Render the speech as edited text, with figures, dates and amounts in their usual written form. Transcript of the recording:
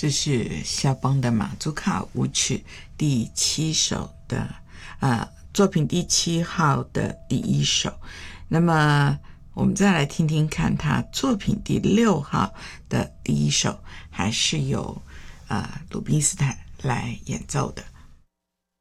这是肖邦的马祖卡舞曲第7首的作品第7号的第1首。那么我们再来听听看他作品第6号的第1首，还是由鲁宾斯坦来演奏的。